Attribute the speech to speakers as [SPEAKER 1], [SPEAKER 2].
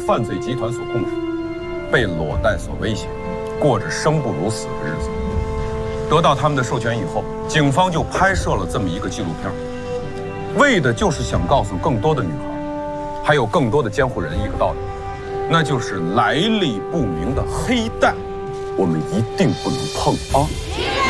[SPEAKER 1] 犯罪集团所控制，被裸贷所威胁，过着生不如死的日子。得到他们的授权以后，警方就拍摄了这么一个纪录片，为的就是想告诉更多的女孩，还有更多的监护人一个道理，那就是来历不明的黑蛋，我们一定不能碰啊！